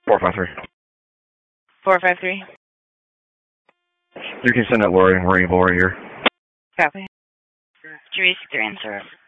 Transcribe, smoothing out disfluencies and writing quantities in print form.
453. 453. You can send that Lori. Lori here. Copy. 363 answer.